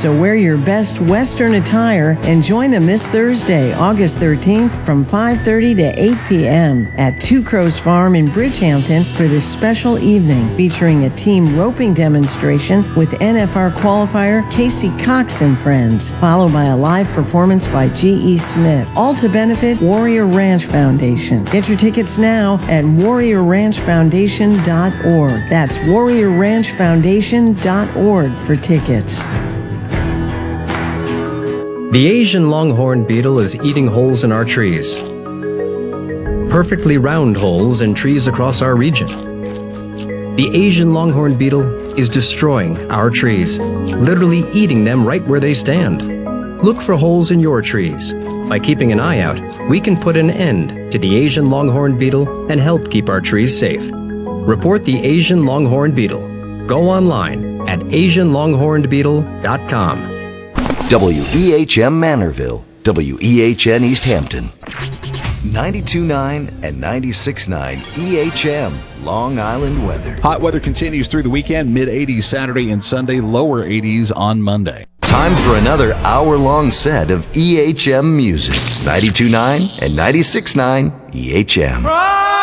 So wear your best Western attire and join them this Thursday, August 13th from 5:30 to 8 p.m. at Two Crows Farm in Bridgehampton for this special evening featuring a team roping demonstration with NFR qualifier Casey Cox and Friends, followed by a live performance by G.E. Smith, all to benefit Warrior Ranch Foundation. Get your tickets now at warriorranchfoundation.org. That's warriorranchfoundation.org for tickets. The Asian longhorn beetle is eating holes in our trees. Perfectly round holes in trees across our region. The Asian longhorn beetle is destroying our trees, literally eating them right where they stand. Look for holes in your trees. By keeping an eye out, we can put an end to the Asian longhorn beetle and help keep our trees safe. Report the Asian longhorn beetle. Go online at asianlonghornbeetle.com. WEHM Manorville, WEHN East Hampton. 92.9 and 96.9 EHM, Long Island weather. Hot weather continues through the weekend, mid-80s Saturday and Sunday, lower 80s on Monday. Time for another hour-long set of EHM music. 92.9 and 96.9 EHM.